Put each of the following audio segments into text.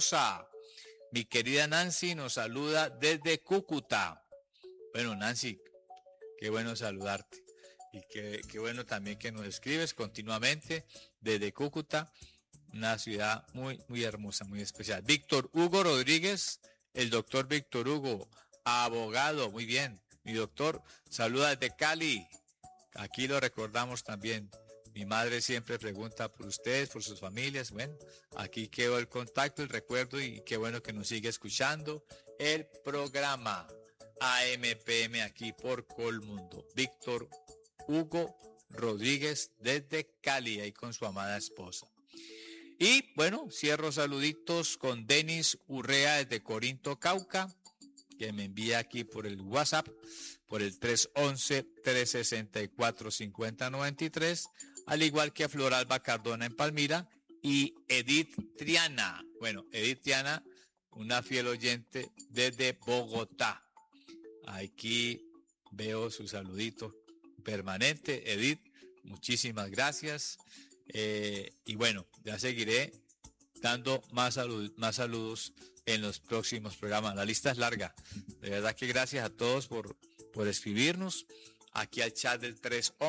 Rosa. Mi querida Nancy nos saluda desde Cúcuta. Bueno, Nancy, qué bueno saludarte. Y qué bueno también que nos escribes continuamente desde Cúcuta, una ciudad muy, muy hermosa, muy especial. Víctor Hugo Rodríguez, el doctor Víctor Hugo, abogado, muy bien. Mi doctor, saluda desde Cali. Aquí lo recordamos también. Mi madre siempre pregunta por ustedes, por sus familias. Bueno, aquí quedó el contacto, el recuerdo y qué bueno que nos sigue escuchando el programa AMPM aquí por Colmundo. Víctor Hugo Rodríguez desde Cali, ahí con su amada esposa. Y bueno, cierro saluditos con Denis Urrea desde Corinto, Cauca, que me envía aquí por el WhatsApp, por el 311-364-5093, al igual que a Floralba Cardona en Palmira y Edith Triana. Bueno, Edith Triana, una fiel oyente desde Bogotá. Aquí veo su saludito permanente, Edith, muchísimas gracias. Y bueno, ya seguiré dando más saludos en los próximos programas. La lista es larga. De verdad que gracias a todos por escribirnos aquí al chat del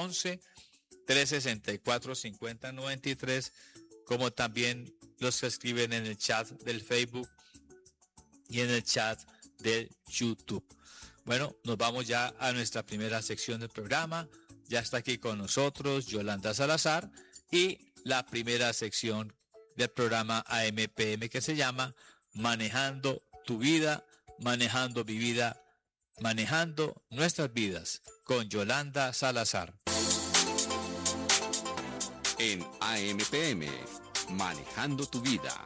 311-364-5093, como también los que escriben en el chat del Facebook y en el chat del YouTube. Bueno, nos vamos ya a nuestra primera sección del programa. Ya está aquí con nosotros Yolanda Salazar y la primera sección del programa AMPM que se llama Manejando tu vida, manejando mi vida, manejando nuestras vidas con Yolanda Salazar. En AMPM, Manejando tu vida.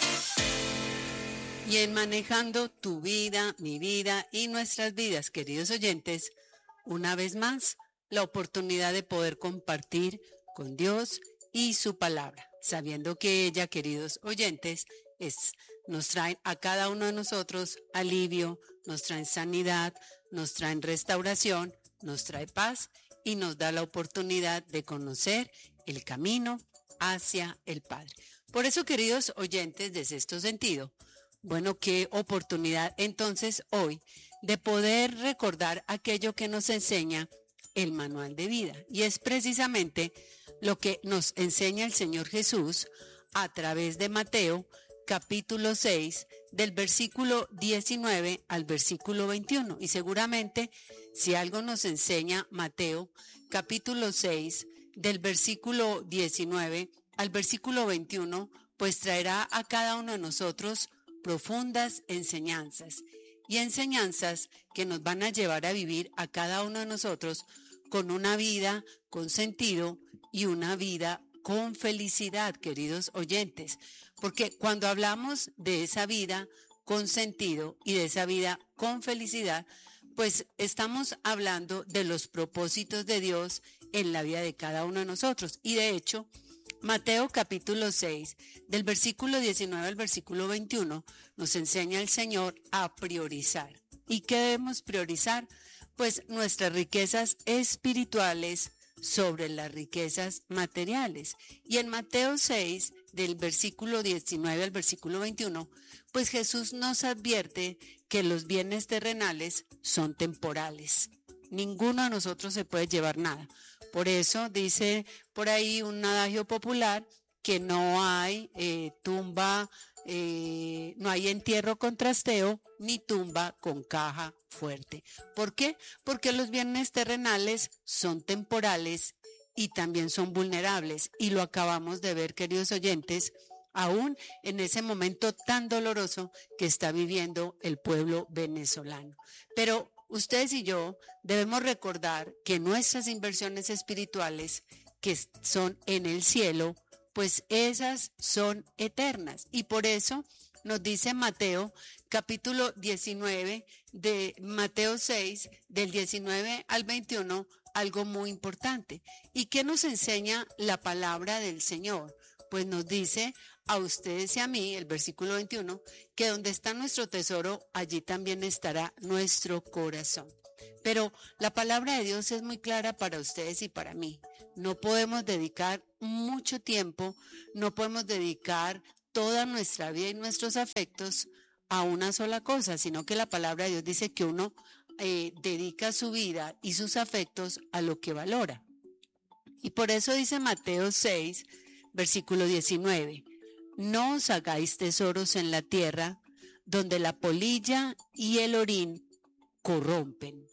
Y en Manejando tu vida, mi vida y nuestras vidas, queridos oyentes, una vez más, la oportunidad de poder compartir con Dios y su palabra, sabiendo que ella, queridos oyentes, nos trae a cada uno de nosotros alivio, nos trae sanidad, nos trae restauración, nos trae paz y nos da la oportunidad de conocer el camino hacia el Padre. Por eso, queridos oyentes de Sexto Sentido, bueno, qué oportunidad entonces hoy de poder recordar aquello que nos enseña el manual de vida. Y es precisamente lo que nos enseña el Señor Jesús a través de Mateo, capítulo 6, del versículo 19 al versículo 21. Y seguramente, si algo nos enseña Mateo, capítulo 6, del versículo 19 al versículo 21, pues traerá a cada uno de nosotros profundas enseñanzas y enseñanzas que nos van a llevar a vivir a cada uno de nosotros con una vida con sentido y una vida con felicidad, queridos oyentes, porque cuando hablamos de esa vida con sentido y de esa vida con felicidad, pues estamos hablando de los propósitos de Dios en la vida de cada uno de nosotros. Y de hecho, Mateo capítulo 6, del versículo 19 al versículo 21, nos enseña el Señor a priorizar. ¿Y qué debemos priorizar? Pues nuestras riquezas espirituales sobre las riquezas materiales. Y en Mateo 6, del versículo 19 al versículo 21, pues Jesús nos advierte que los bienes terrenales son temporales. Ninguno de nosotros se puede llevar nada. Por eso dice por ahí un adagio popular que no hay no hay entierro con trasteo ni tumba con caja fuerte. ¿Por qué? Porque los bienes terrenales son temporales y también son vulnerables. Y lo acabamos de ver, queridos oyentes, aún en ese momento tan doloroso que está viviendo el pueblo venezolano. Pero ustedes y yo debemos recordar que nuestras inversiones espirituales, que son en el cielo, pues esas son eternas. Y por eso nos dice Mateo, capítulo 19, de Mateo 6, del 19 al 21, algo muy importante. ¿Y qué nos enseña la palabra del Señor? Pues nos dice a ustedes y a mí, el versículo 21, que donde está nuestro tesoro, allí también estará nuestro corazón. Pero la palabra de Dios es muy clara para ustedes y para mí. No podemos dedicar mucho tiempo, no podemos dedicar toda nuestra vida y nuestros afectos a una sola cosa, sino que la palabra de Dios dice que uno dedica su vida y sus afectos a lo que valora. Y por eso dice Mateo 6, versículo 19, no os hagáis tesoros en la tierra, donde la polilla y el orín corrompen,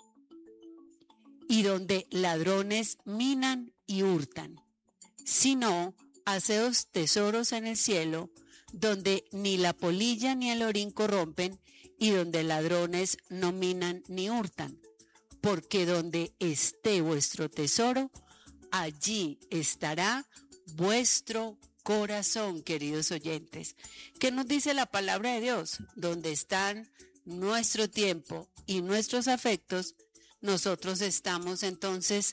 y donde ladrones minan y hurtan, sino haceos tesoros en el cielo, donde ni la polilla ni el orín corrompen, y donde ladrones no minan ni hurtan, porque donde esté vuestro tesoro, allí estará vuestro corazón, queridos oyentes. ¿Qué nos dice la palabra de Dios? Donde están nuestro tiempo y nuestros afectos, nosotros estamos entonces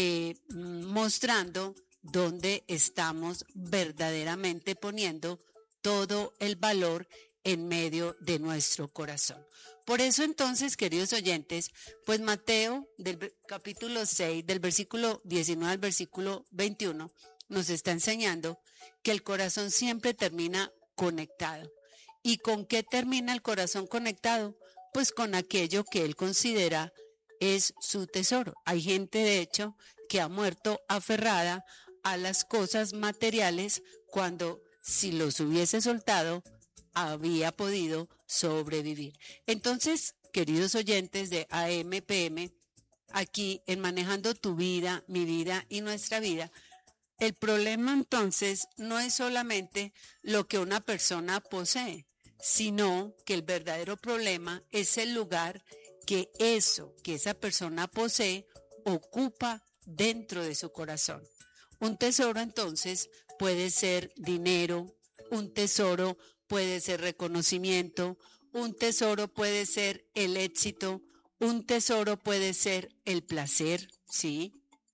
mostrando dónde estamos verdaderamente poniendo todo el valor en medio de nuestro corazón. Por eso entonces, queridos oyentes, pues Mateo del capítulo 6, del versículo 19 al versículo 21, nos está enseñando que el corazón siempre termina conectado. ¿Y con qué termina el corazón conectado? Pues con aquello que él considera es su tesoro. Hay gente, de hecho, que ha muerto aferrada a las cosas materiales cuando, si los hubiese soltado, había podido sobrevivir. Entonces, queridos oyentes de AMPM, aquí en Manejando tu vida, mi vida y nuestra vida, el problema entonces no es solamente lo que una persona posee, sino que el verdadero problema es el lugar que esa persona posee ocupa dentro de su corazón. Un tesoro entonces puede ser dinero, un tesoro puede ser reconocimiento, un tesoro puede ser el éxito, un tesoro puede ser el placer, ¿sí?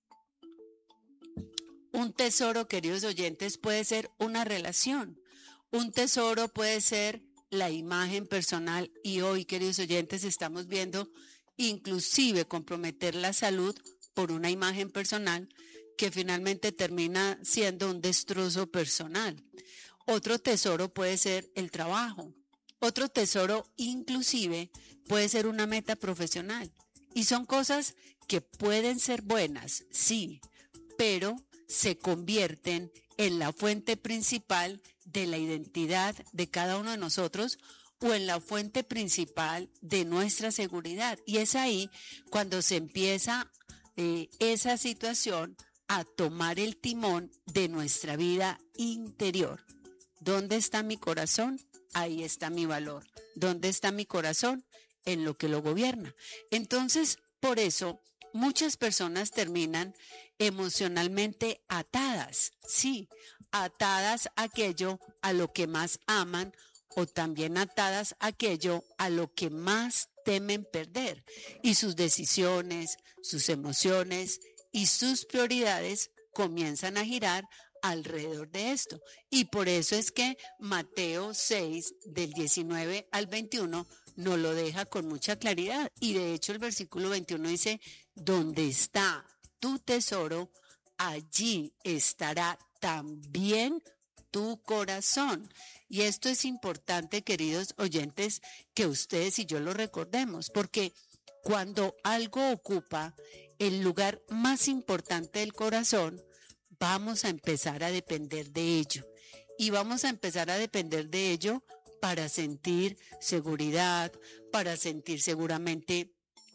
Un tesoro, queridos oyentes, puede ser una relación. Un tesoro puede ser la imagen personal y hoy, queridos oyentes, estamos viendo inclusive comprometer la salud por una imagen personal que finalmente termina siendo un destrozo personal. Otro tesoro puede ser el trabajo. Otro tesoro inclusive puede ser una meta profesional. Y son cosas que pueden ser buenas, sí, pero se convierten en la fuente principal de la identidad de cada uno de nosotros o en la fuente principal de nuestra seguridad. Y es ahí cuando se empieza esa situación a tomar el timón de nuestra vida interior. ¿Dónde está mi corazón? Ahí está mi valor. ¿Dónde está mi corazón? En lo que lo gobierna. Entonces, por eso, muchas personas terminan emocionalmente atadas, sí, atadas a aquello a lo que más aman o también atadas a aquello a lo que más temen perder. Y sus decisiones, sus emociones y sus prioridades comienzan a girar alrededor de esto. Y por eso es que Mateo 6, del 19 al 21, nos lo deja con mucha claridad. Y de hecho el versículo 21 dice, donde está tu tesoro, allí estará también tu corazón. Y esto es importante, queridos oyentes, que ustedes y yo lo recordemos, porque cuando algo ocupa el lugar más importante del corazón, vamos a empezar a depender de ello. Y vamos a empezar a depender de ello para sentir seguridad, para sentir seguramente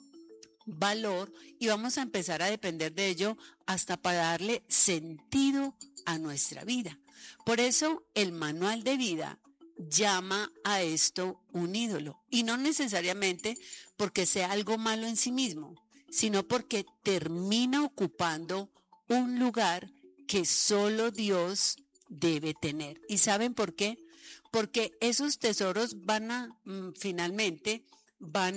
valor, y vamos a empezar a depender de ello hasta para darle sentido a nuestra vida. Por eso el manual de vida llama a esto un ídolo, y no necesariamente porque sea algo malo en sí mismo, sino porque termina ocupando un lugar que solo Dios debe tener. ¿Y saben por qué? Porque esos tesoros finalmente van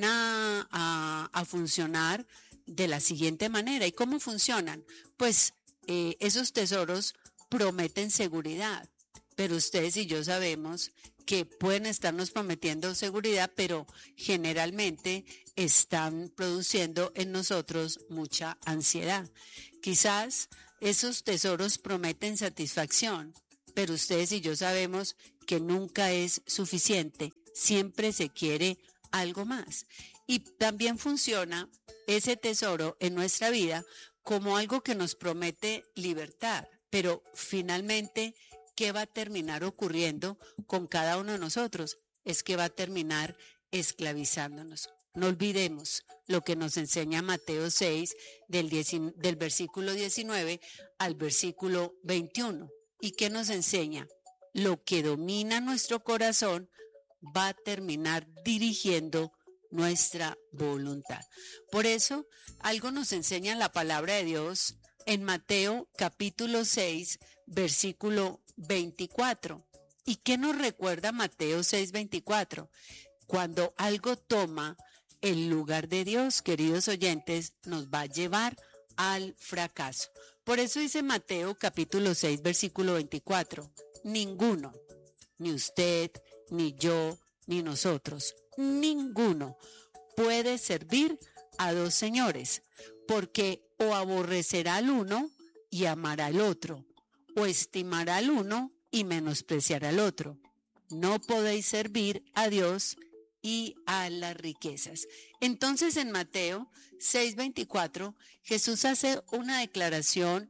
a funcionar de la siguiente manera. ¿Y cómo funcionan? Pues esos tesoros prometen seguridad, pero ustedes y yo sabemos que pueden estarnos prometiendo seguridad, pero generalmente están produciendo en nosotros mucha ansiedad. Quizás esos tesoros prometen satisfacción, pero ustedes y yo sabemos que nunca es suficiente, siempre se quiere algo más. Y también funciona ese tesoro en nuestra vida como algo que nos promete libertad, pero finalmente, ¿qué va a terminar ocurriendo con cada uno de nosotros? Es que va a terminar esclavizándonos. No olvidemos lo que nos enseña Mateo 6, del versículo 19 al versículo 21. ¿Y qué nos enseña? Lo que domina nuestro corazón va a terminar dirigiendo nuestra voluntad. Por eso, algo nos enseña la palabra de Dios en Mateo capítulo 6, versículo 24. ¿Y qué nos recuerda Mateo 6, 24? Cuando algo toma el lugar de Dios, queridos oyentes, nos va a llevar al fracaso. Por eso dice Mateo capítulo 6, versículo 24, ninguno, ni usted, ni yo, ni nosotros, ninguno puede servir a dos señores, porque o aborrecerá al uno y amará al otro, o estimará al uno y menospreciará al otro. No podéis servir a Dios y a las riquezas. Entonces en Mateo 6:24 Jesús hace una declaración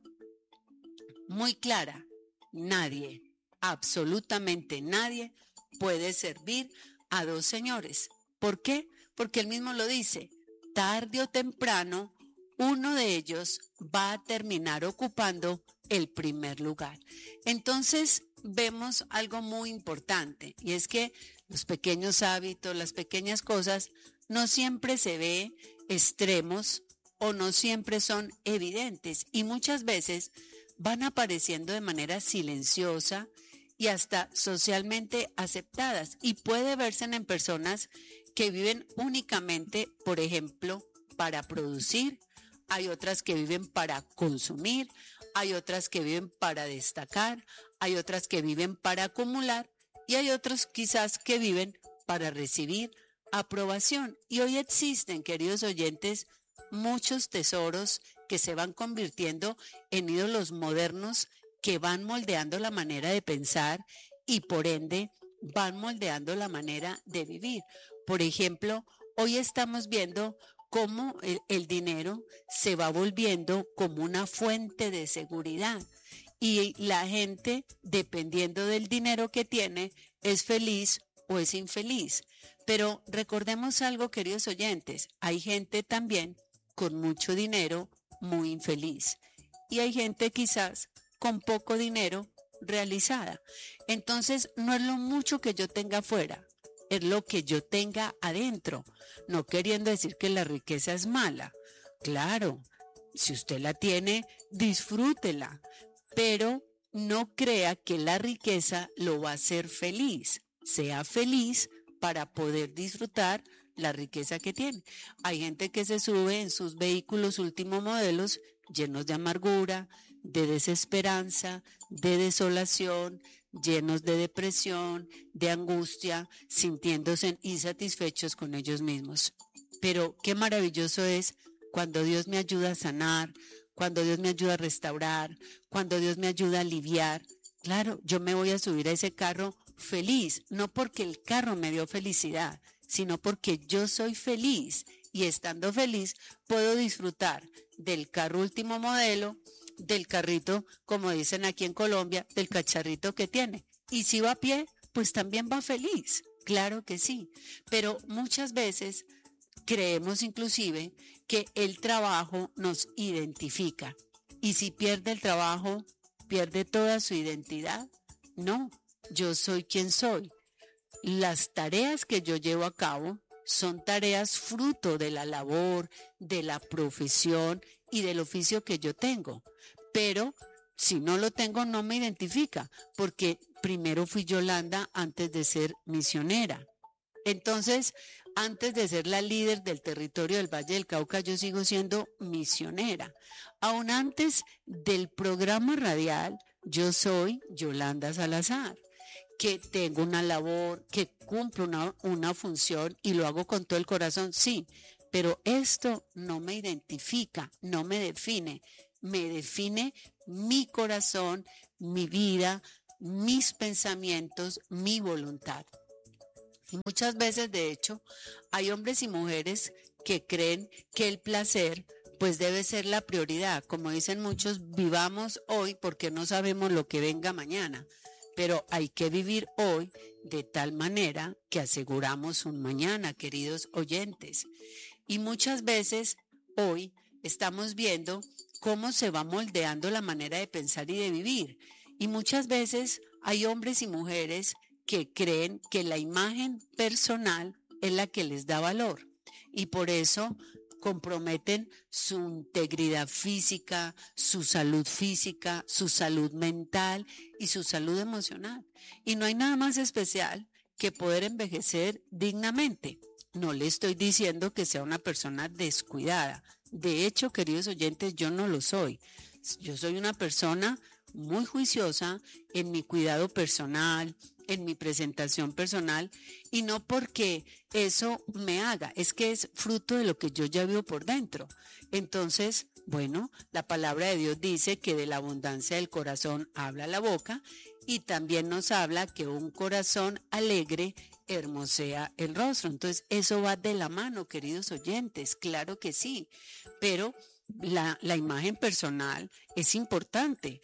muy clara. Nadie, absolutamente nadie, puede servir a dos señores. ¿Por qué? Porque él mismo lo dice, tarde o temprano uno de ellos va a terminar ocupando el primer lugar. Entonces vemos algo muy importante, y es que los pequeños hábitos, las pequeñas cosas, no siempre se ve extremos o no siempre son evidentes, y muchas veces van apareciendo de manera silenciosa y hasta socialmente aceptadas, y puede verse en personas que viven únicamente, por ejemplo, para producir. Hay otras que viven para consumir, hay otras que viven para destacar, hay otras que viven para acumular y hay otros quizás que viven para recibir aprobación. Y hoy existen, queridos oyentes, muchos tesoros que se van convirtiendo en ídolos modernos que van moldeando la manera de pensar y por ende van moldeando la manera de vivir. Por ejemplo, hoy estamos viendo cómo el dinero se va volviendo como una fuente de seguridad y la gente, dependiendo del dinero que tiene, es feliz o es infeliz. Pero recordemos algo, queridos oyentes, hay gente también con mucho dinero muy infeliz y hay gente quizás con poco dinero realizada. Entonces no es lo mucho que yo tenga afuera, es lo que yo tenga adentro, no queriendo decir que la riqueza es mala. Claro, si usted la tiene, disfrútela, pero no crea que la riqueza lo va a hacer feliz. Sea feliz para poder disfrutar la riqueza que tiene. Hay gente que se sube en sus vehículos últimos modelos llenos de amargura, de desesperanza, de desolación, llenos de depresión, de angustia, sintiéndose insatisfechos con ellos mismos. Pero qué maravilloso es cuando Dios me ayuda a sanar, cuando Dios me ayuda a restaurar, cuando Dios me ayuda a aliviar. Claro, yo me voy a subir a ese carro feliz, no porque el carro me dio felicidad, sino porque yo soy feliz y estando feliz puedo disfrutar del carro último modelo, del carrito, como dicen aquí en Colombia, del cacharrito que tiene. Y si va a pie, pues también va feliz. Claro que sí. Pero muchas veces creemos inclusive que el trabajo nos identifica. Y si pierde el trabajo, pierde toda su identidad. No, yo soy quien soy. Las tareas que yo llevo a cabo son tareas fruto de la labor, de la profesión y del oficio que yo tengo. Pero si no lo tengo, no me identifica, porque primero fui Yolanda antes de ser misionera. Entonces, antes de ser la líder del territorio del Valle del Cauca, yo sigo siendo misionera. Aún antes del programa radial, yo soy Yolanda Salazar, que tengo una labor, que cumplo una función y lo hago con todo el corazón, sí, pero esto no me identifica, no me define mi corazón, mi vida, mis pensamientos, mi voluntad. Y muchas veces, de hecho, hay hombres y mujeres que creen que el placer pues debe ser la prioridad. Como dicen muchos, vivamos hoy porque no sabemos lo que venga mañana. Pero hay que vivir hoy de tal manera que aseguramos un mañana, queridos oyentes. Y muchas veces hoy estamos viendo cómo se va moldeando la manera de pensar y de vivir. Y muchas veces hay hombres y mujeres que creen que la imagen personal es la que les da valor. Y por eso comprometen su integridad física, su salud mental y su salud emocional. Y no hay nada más especial que poder envejecer dignamente. No le estoy diciendo que sea una persona descuidada. De hecho, queridos oyentes, yo no lo soy. Yo soy una persona muy juiciosa en mi cuidado personal, en mi presentación personal, y no porque eso me haga, es que es fruto de lo que yo ya vivo por dentro. Entonces, bueno, la palabra de Dios dice que de la abundancia del corazón habla la boca, y también nos habla que un corazón alegre hermosea el rostro. Entonces, eso va de la mano, queridos oyentes, claro que sí, pero la imagen personal es importante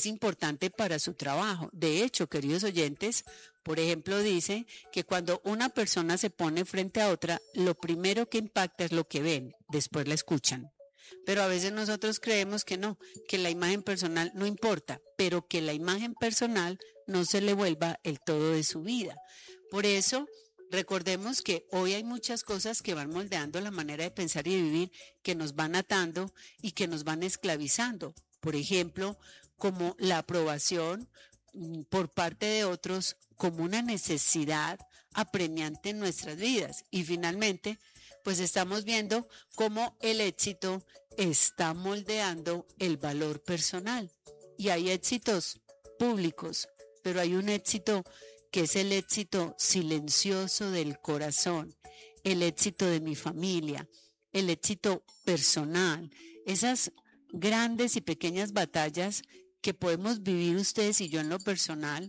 para su trabajo. De hecho, queridos oyentes, por ejemplo, dice que cuando una persona se pone frente a otra, lo primero que impacta es lo que ven, después la escuchan. Pero a veces nosotros creemos que no, que la imagen personal no importa, pero que la imagen personal no se le vuelva el todo de su vida. Por eso, recordemos que hoy hay muchas cosas que van moldeando la manera de pensar y de vivir, que nos van atando y que nos van esclavizando. Por ejemplo, como la aprobación por parte de otros como una necesidad apremiante en nuestras vidas. Y finalmente, pues estamos viendo cómo el éxito está moldeando el valor personal. Y hay éxitos públicos, pero hay un éxito que es el éxito silencioso del corazón, el éxito de mi familia, el éxito personal, esas grandes y pequeñas batallas que podemos vivir ustedes y yo en lo personal,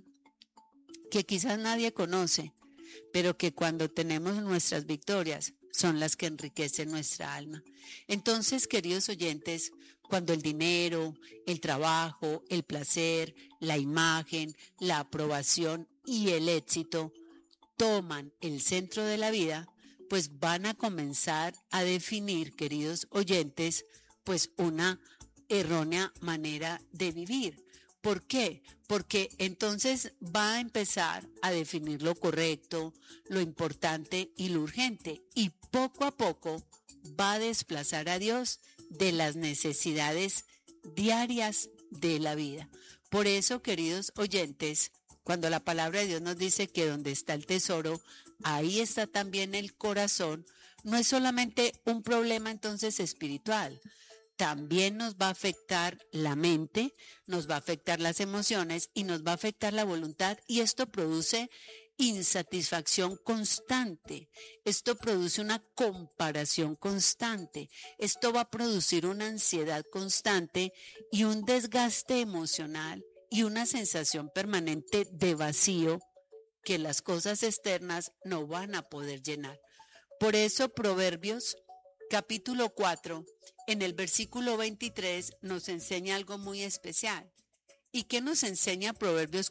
que quizás nadie conoce, pero que cuando tenemos nuestras victorias son las que enriquecen nuestra alma. Entonces, queridos oyentes, cuando el dinero, el trabajo, el placer, la imagen, la aprobación y el éxito toman el centro de la vida, pues van a comenzar a definir, queridos oyentes, pues una errónea manera de vivir. ¿Por qué? Porque entonces va a empezar a definir lo correcto, lo importante y lo urgente, y poco a poco va a desplazar a Dios de las necesidades diarias de la vida. Por eso, queridos oyentes, cuando la palabra de Dios nos dice que donde está el tesoro, ahí está también el corazón, no es solamente un problema entonces espiritual, también nos va a afectar la mente, nos va a afectar las emociones y nos va a afectar la voluntad, y esto produce insatisfacción constante, esto produce una comparación constante, esto va a producir una ansiedad constante y un desgaste emocional y una sensación permanente de vacío que las cosas externas no van a poder llenar. Por eso Proverbios capítulo 4, en el versículo 23 nos enseña algo muy especial. ¿Y qué nos enseña Proverbios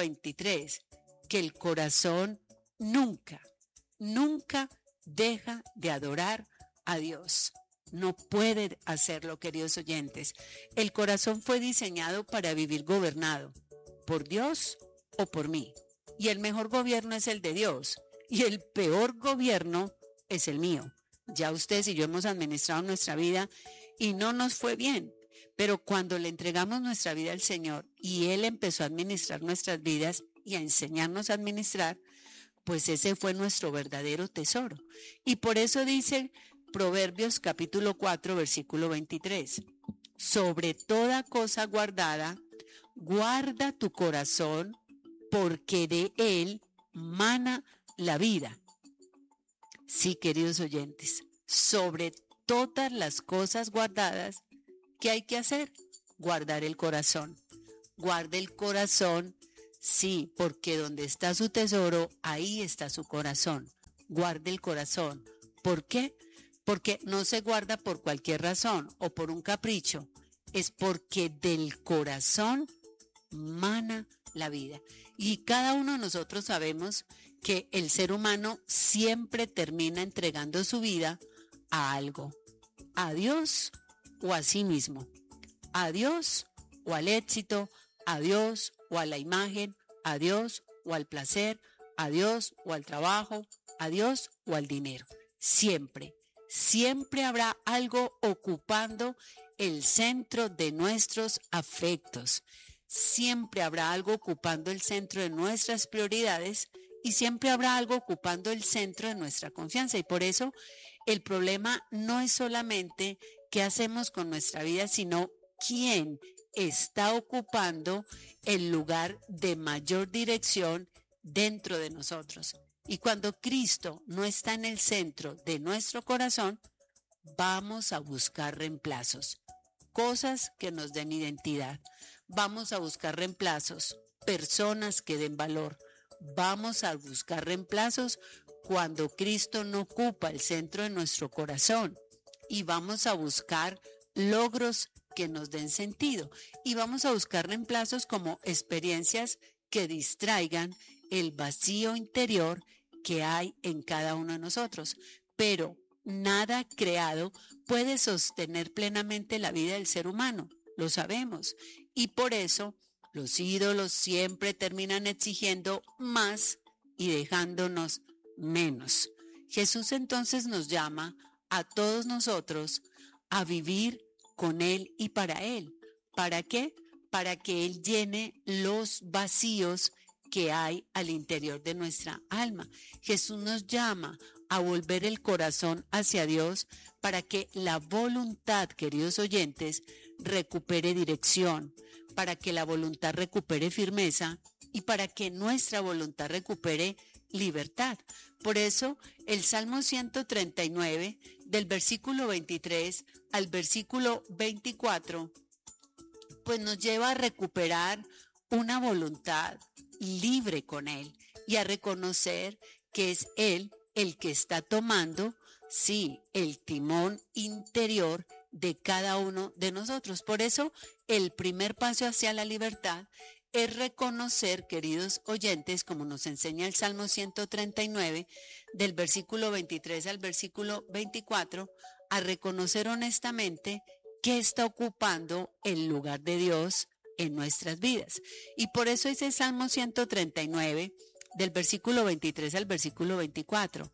4:23? Que el corazón nunca deja de adorar a Dios. No puede hacerlo, queridos oyentes. El corazón fue diseñado para vivir gobernado por Dios o por mí. Y el mejor gobierno es el de Dios. Y el peor gobierno es el mío. Ya ustedes y yo hemos administrado nuestra vida y no nos fue bien. Pero cuando le entregamos nuestra vida al Señor y Él empezó a administrar nuestras vidas y a enseñarnos a administrar, pues ese fue nuestro verdadero tesoro. Y por eso dice Proverbios capítulo 4, versículo 23. Sobre toda cosa guardada, guarda tu corazón, porque de él mana la vida. Sí, queridos oyentes, sobre todas las cosas guardadas, ¿qué hay que hacer? Guardar el corazón. Guarda el corazón Sí, porque donde está su tesoro, ahí está su corazón. Guarde el corazón. ¿Por qué? Porque no se guarda por cualquier razón o por un capricho. Es porque del corazón mana la vida. Y cada uno de nosotros sabemos que el ser humano siempre termina entregando su vida a algo. A Dios o a sí mismo. A Dios o al éxito, a Dios o a la imagen, a Dios o al placer, a Dios o al trabajo, a Dios o al dinero. Siempre, siempre habrá algo ocupando el centro de nuestros afectos. Siempre habrá algo ocupando el centro de nuestras prioridades y siempre habrá algo ocupando el centro de nuestra confianza. Y por eso el problema no es solamente qué hacemos con nuestra vida, sino quién está ocupando el lugar de mayor dirección dentro de nosotros. Y cuando Cristo no está en el centro de nuestro corazón, vamos a buscar reemplazos, cosas que nos den identidad. Vamos a buscar reemplazos, personas que den valor. Vamos a buscar reemplazos cuando Cristo no ocupa el centro de nuestro corazón. Y vamos a buscar logros que nos den sentido. Y vamos a buscar reemplazos como experiencias que distraigan el vacío interior que hay en cada uno de nosotros. Pero nada creado puede sostener plenamente la vida del ser humano, lo sabemos. Y por eso los ídolos siempre terminan exigiendo más y dejándonos menos. Jesús entonces nos llama a todos nosotros a vivir con Él y para Él. ¿Para qué? Para que Él llene los vacíos que hay al interior de nuestra alma. Jesús nos llama a volver el corazón hacia Dios para que la voluntad, queridos oyentes, recupere dirección, para que la voluntad recupere firmeza y para que nuestra voluntad recupere libertad. Por eso el Salmo 139, del versículo 23 al versículo 24, pues nos lleva a recuperar una voluntad libre con Él y a reconocer que es Él el que está tomando, sí, el timón interior de cada uno de nosotros. Por eso el primer paso hacia la libertad es reconocer, queridos oyentes, como nos enseña el Salmo 139, del versículo 23 al versículo 24, a reconocer honestamente qué está ocupando el lugar de Dios en nuestras vidas. Y por eso ese Salmo 139, del versículo 23 al versículo 24,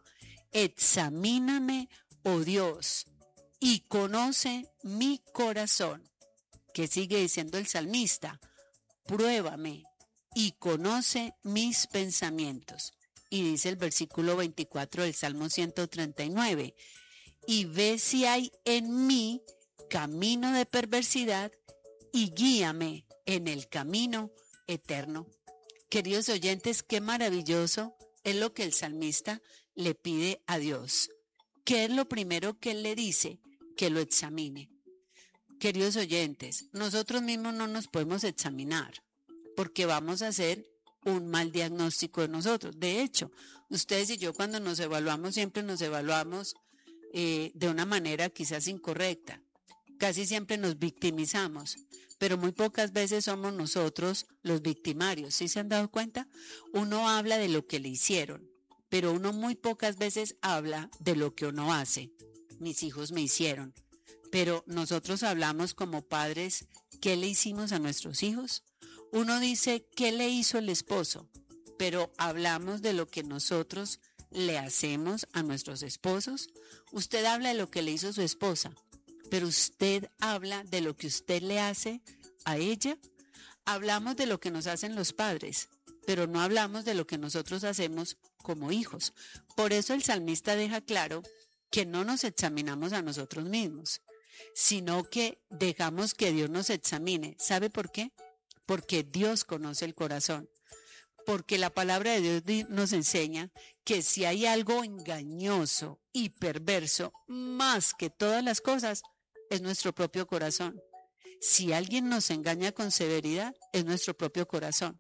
examíname, oh Dios, y conoce mi corazón, que sigue diciendo el salmista, pruébame y conoce mis pensamientos. Y dice el versículo 24 del Salmo 139, y ve si hay en mí camino de perversidad y guíame en el camino eterno. Queridos oyentes, qué maravilloso es lo que el salmista le pide a Dios. ¿Qué es lo primero que él le dice? Que lo examine. Queridos oyentes, nosotros mismos no nos podemos examinar porque vamos a hacer un mal diagnóstico de nosotros. De hecho, ustedes y yo cuando nos evaluamos siempre nos evaluamos de una manera quizás incorrecta. Casi siempre nos victimizamos, pero muy pocas veces somos nosotros los victimarios. ¿Sí se han dado cuenta? Uno habla de lo que le hicieron, pero uno muy pocas veces habla de lo que uno hace. Mis hijos me hicieron, pero nosotros hablamos como padres, ¿qué le hicimos a nuestros hijos? Uno dice, ¿qué le hizo el esposo? Pero hablamos de lo que nosotros le hacemos a nuestros esposos. Usted habla de lo que le hizo su esposa, pero usted habla de lo que usted le hace a ella. Hablamos de lo que nos hacen los padres, pero no hablamos de lo que nosotros hacemos como hijos. Por eso el salmista deja claro que no nos examinamos a nosotros mismos, sino que dejamos que Dios nos examine. ¿Sabe por qué? Porque Dios conoce el corazón. Porque la palabra de Dios nos enseña que si hay algo engañoso y perverso, más que todas las cosas, es nuestro propio corazón. Si alguien nos engaña con severidad, es nuestro propio corazón.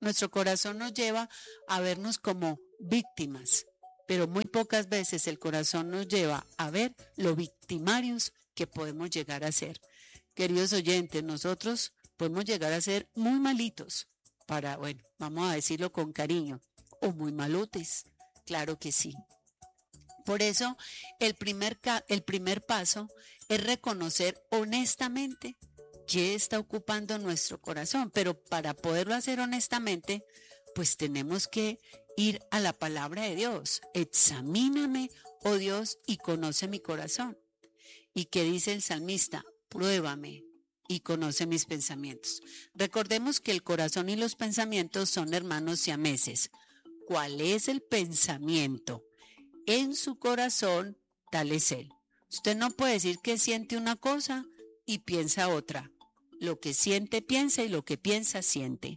Nuestro corazón nos lleva a vernos como víctimas, pero muy pocas veces el corazón nos lleva a ver lo victimarios que podemos llegar a ser. Queridos oyentes, nosotros podemos llegar a ser muy malitos, vamos a decirlo con cariño, o muy malotes, claro que sí. Por eso, el primer paso es reconocer honestamente qué está ocupando nuestro corazón, pero para poderlo hacer honestamente, pues tenemos que ir a la palabra de Dios. Examíname, oh Dios, y conoce mi corazón. ¿Y qué dice el salmista? Pruébame y conoce mis pensamientos. Recordemos que el corazón y los pensamientos son hermanos siameses. ¿Cuál es el pensamiento en su corazón? Tal es él. Usted no puede decir que siente una cosa y piensa otra. Lo que siente, piensa, y lo que piensa, siente.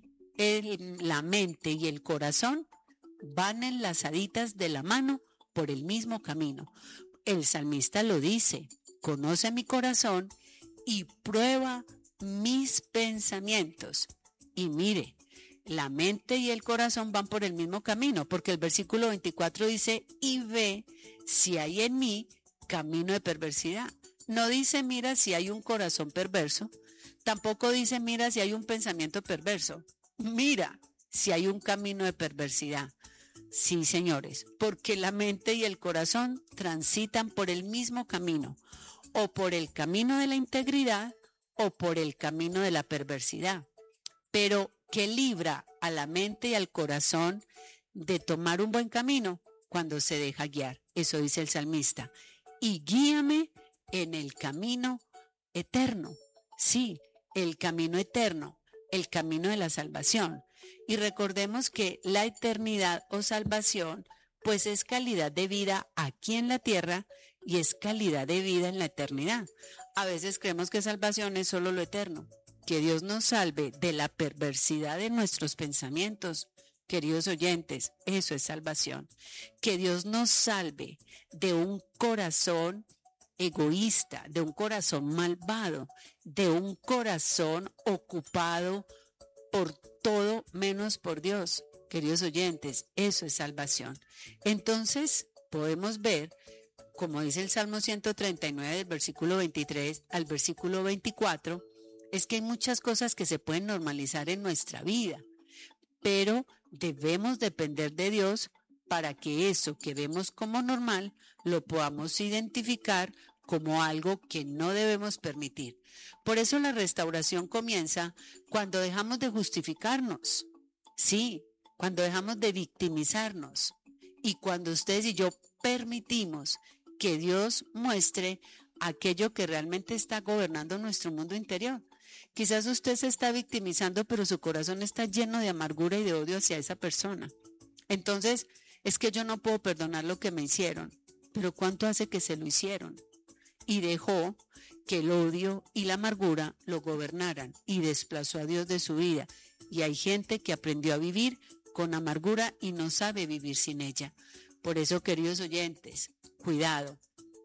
La mente y el corazón van enlazaditas de la mano por el mismo camino. El salmista lo dice: conoce mi corazón y prueba mis pensamientos. Y mire, la mente y el corazón van por el mismo camino, porque el versículo 24 dice: y ve si hay en mí camino de perversidad. No dice mira si hay un corazón perverso, tampoco dice mira si hay un pensamiento perverso. Mira si hay un camino de perversidad. Sí, señores, porque la mente y el corazón transitan por el mismo camino, o por el camino de la integridad o por el camino de la perversidad. Pero ¿qué libra a la mente y al corazón de tomar un buen camino? Cuando se deja guiar. Eso dice el salmista. Y guíame en el camino eterno. Sí, el camino eterno, el camino de la salvación. Y recordemos que la eternidad o salvación, pues es calidad de vida aquí en la tierra y es calidad de vida en la eternidad. A veces creemos que salvación es solo lo eterno. Que Dios nos salve de la perversidad de nuestros pensamientos. Queridos oyentes, eso es salvación. Que Dios nos salve de un corazón egoísta, de un corazón malvado, de un corazón ocupado por todo menos por Dios. Queridos oyentes, eso es salvación. Entonces, podemos ver, como dice el Salmo 139, del versículo 23 al versículo 24, es que hay muchas cosas que se pueden normalizar en nuestra vida, pero debemos depender de Dios para que eso que vemos como normal lo podamos identificar como algo que no debemos permitir. Por eso la restauración comienza cuando dejamos de justificarnos, sí, cuando dejamos de victimizarnos y cuando ustedes y yo permitimos que Dios muestre aquello que realmente está gobernando nuestro mundo interior. Quizás usted se está victimizando, pero su corazón está lleno de amargura y de odio hacia esa persona. Entonces, es que yo no puedo perdonar lo que me hicieron, pero ¿cuánto hace que se lo hicieron? Y dejó que el odio y la amargura lo gobernaran y desplazó a Dios de su vida. Y hay gente que aprendió a vivir con amargura y no sabe vivir sin ella. Por eso, queridos oyentes, cuidado.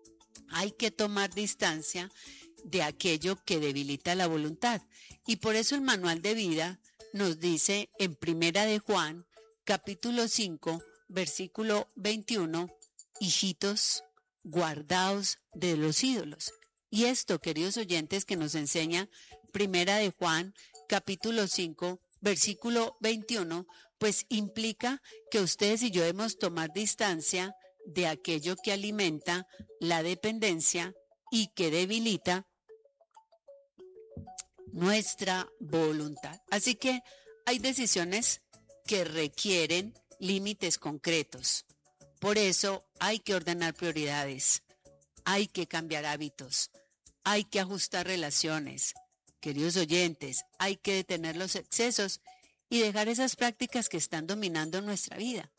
Hay que tomar distancia de aquello que debilita la voluntad. Y por eso el manual de vida nos dice en Primera de Juan, capítulo 5, versículo 21, hijitos, guardaos de los ídolos. Y esto, queridos oyentes, que nos enseña Primera de Juan, capítulo 5, versículo 21, pues implica que ustedes y yo debemos tomar distancia de aquello que alimenta la dependencia y que debilita nuestra voluntad. Así que hay decisiones que requieren límites concretos. Por eso hay que ordenar prioridades, hay que cambiar hábitos, hay que ajustar relaciones. Queridos oyentes, hay que detener los excesos y dejar esas prácticas que están dominando nuestra vida.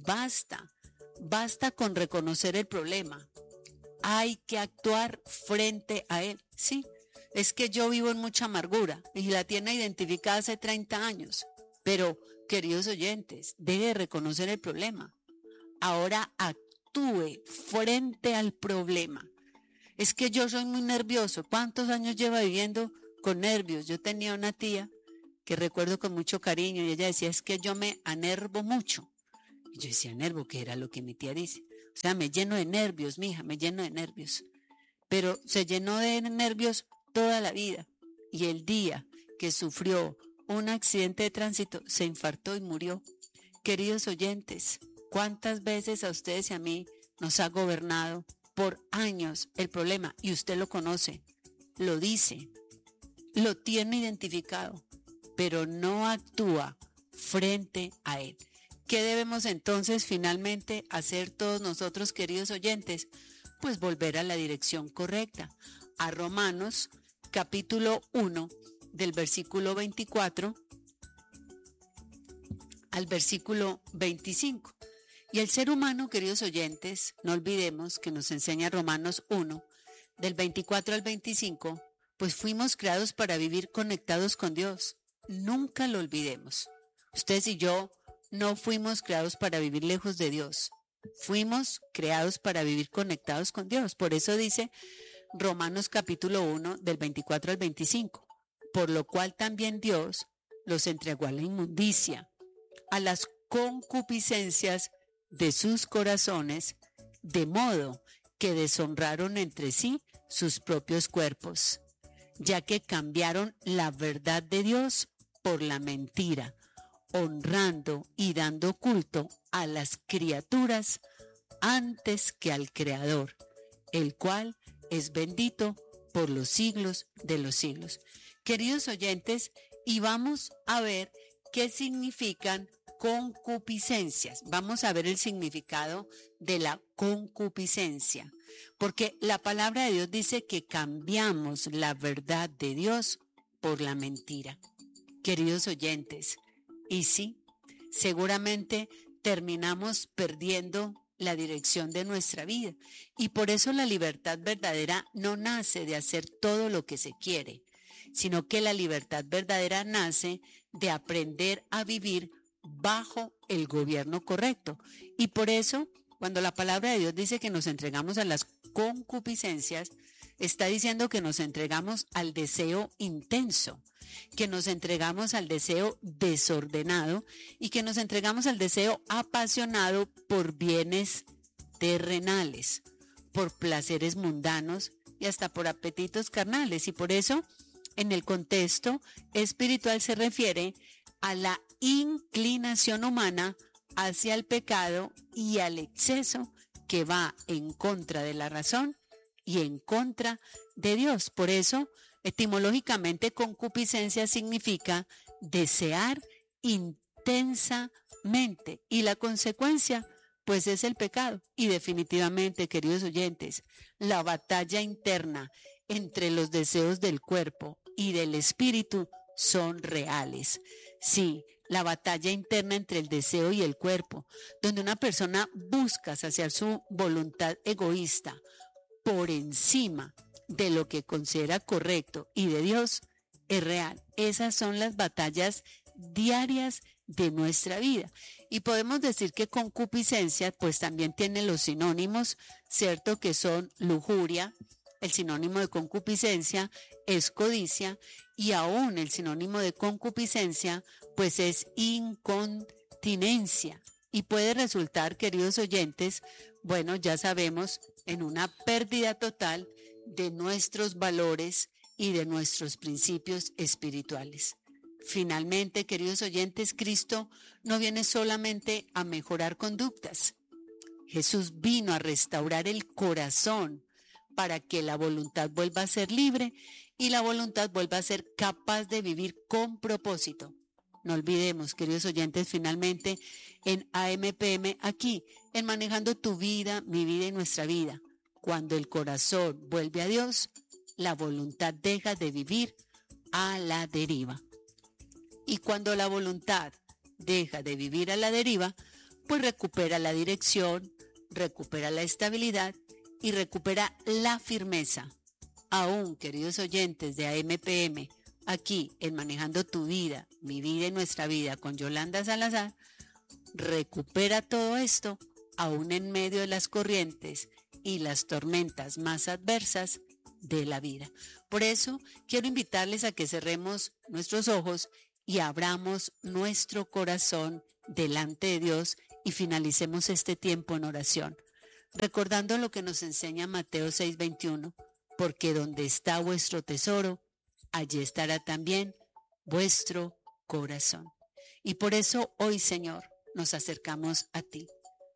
Basta con reconocer el problema. Hay que actuar frente a él. Sí, es que yo vivo en mucha amargura y la tiene identificada hace 30 años. Pero, queridos oyentes, debe reconocer el problema. Ahora actúe frente al problema. Es que yo soy muy nervioso. ¿Cuántos años lleva viviendo con nervios? Yo tenía una tía que recuerdo con mucho cariño, y ella decía, es que yo me anervo mucho. Y yo decía, nervo, que era lo que mi tía dice. O sea, me lleno de nervios, mija, me lleno de nervios. Pero se llenó de nervios toda la vida. Y el día que sufrió un accidente de tránsito, se infartó y murió. Queridos oyentes, ¿cuántas veces a ustedes y a mí nos ha gobernado por años el problema? Y usted lo conoce, lo dice, lo tiene identificado, pero no actúa frente a él. ¿Qué debemos entonces finalmente hacer todos nosotros, queridos oyentes? Pues volver a la dirección correcta, a Romanos capítulo 1, del versículo 24 al versículo 25. Y el ser humano, queridos oyentes, no olvidemos que nos enseña Romanos 1, del 24 al 25, pues fuimos creados para vivir conectados con Dios. Nunca lo olvidemos. Ustedes y yo no fuimos creados para vivir lejos de Dios. Fuimos creados para vivir conectados con Dios. Por eso dice Romanos capítulo 1, del 24 al 25. Por lo cual también Dios los entregó a la inmundicia, a las concupiscencias de sus corazones, de modo que deshonraron entre sí sus propios cuerpos, ya que cambiaron la verdad de Dios por la mentira, honrando y dando culto a las criaturas antes que al Creador, el cual es bendito por los siglos de los siglos. Queridos oyentes, y vamos a ver qué significan concupiscencias. Vamos a ver el significado de la concupiscencia, porque la palabra de Dios dice que cambiamos la verdad de Dios por la mentira. Queridos oyentes, y sí, seguramente terminamos perdiendo la dirección de nuestra vida, y por eso la libertad verdadera no nace de hacer todo lo que se quiere, sino que la libertad verdadera nace de aprender a vivir bajo el gobierno correcto. Y por eso, cuando la palabra de Dios dice que nos entregamos a las concupiscencias, está diciendo que nos entregamos al deseo intenso, que nos entregamos al deseo desordenado y que nos entregamos al deseo apasionado por bienes terrenales, por placeres mundanos y hasta por apetitos carnales. Y por eso, en el contexto espiritual se refiere a la inclinación humana hacia el pecado y al exceso que va en contra de la razón y en contra de Dios. Por eso, etimológicamente, concupiscencia significa desear intensamente, y la consecuencia, pues, es el pecado. Y definitivamente, queridos oyentes, la batalla interna entre los deseos del cuerpo y del espíritu son reales. Sí, la batalla interna entre el deseo y el cuerpo, donde una persona busca saciar su voluntad egoísta por encima de lo que considera correcto y de Dios, es real. Esas son las batallas diarias de nuestra vida. Y podemos decir que concupiscencia pues también tiene los sinónimos, ¿cierto? Que son lujuria. El sinónimo de concupiscencia es codicia, y aún el sinónimo de concupiscencia pues es incontinencia, y puede resultar, queridos oyentes, bueno, ya sabemos, en una pérdida total de nuestros valores y de nuestros principios espirituales. Finalmente, queridos oyentes, Cristo no viene solamente a mejorar conductas. Jesús vino a restaurar el corazón para que la voluntad vuelva a ser libre y la voluntad vuelva a ser capaz de vivir con propósito. No olvidemos, queridos oyentes, finalmente en AMPM, aquí, en Manejando tu Vida, mi vida y nuestra vida, cuando el corazón vuelve a Dios, la voluntad deja de vivir a la deriva. Y cuando la voluntad deja de vivir a la deriva, pues recupera la dirección, recupera la estabilidad y recupera la firmeza. Aún, queridos oyentes de AMPM, aquí en Manejando tu Vida, mi vida y nuestra vida con Yolanda Salazar, recupera todo esto aún en medio de las corrientes y las tormentas más adversas de la vida. Por eso quiero invitarles a que cerremos nuestros ojos y abramos nuestro corazón delante de Dios y finalicemos este tiempo en oración, recordando lo que nos enseña Mateo 6:21, porque donde está vuestro tesoro, allí estará también vuestro corazón. Y por eso hoy, Señor, nos acercamos a ti.